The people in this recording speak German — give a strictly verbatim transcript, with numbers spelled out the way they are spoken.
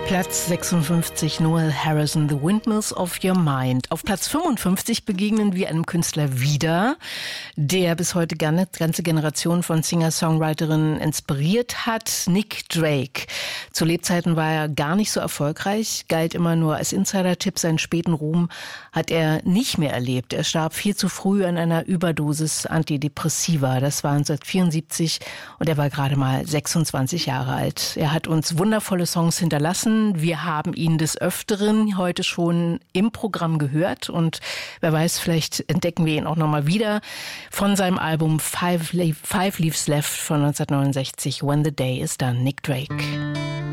Platz sechsundfünfzig, Noel Harrison, The Windmills of Your Mind. Auf Platz fünfundfünfzig begegnen wir einem Künstler wieder, der bis heute eine ganze Generation von Singer-Songwriterinnen inspiriert hat, Nick Drake. Zu Lebzeiten war er gar nicht so erfolgreich, galt immer nur als Insider-Tipp. Seinen späten Ruhm hat er nicht mehr erlebt. Er starb viel zu früh an einer Überdosis Antidepressiva. Das war neunzehnhundertvierundsiebzig und er war gerade mal sechsundzwanzig Jahre alt. Er hat uns wundervolle Songs hinterlassen. Wir haben ihn des Öfteren heute schon im Programm gehört und wer weiß, vielleicht entdecken wir ihn auch nochmal wieder von seinem Album Five, Le- Five Leaves Left von neunzehnhundertneunundsechzig, When the Day is Done, Nick Drake.